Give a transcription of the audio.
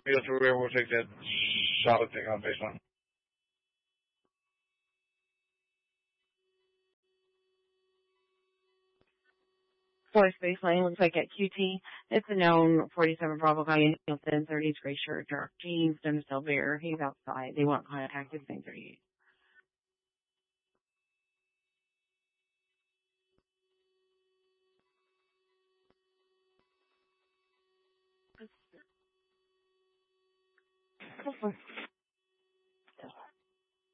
Because we'll take that solid thing on baseline. Force baseline looks like at QT. It's a known 47 Bravo Guy Nielsen, 30s gray shirt, dark jeans, Dennis Delbear. He's outside. They want contact at 9:38. Go for it.